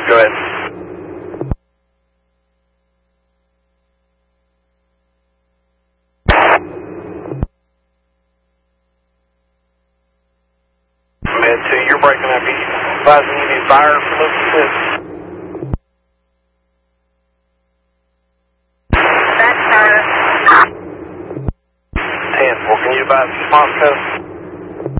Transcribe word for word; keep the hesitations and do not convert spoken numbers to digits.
Go ahead. Med two, you're breaking up. He's advising you need fire for those six. That's fire. ten four, can you advise response code?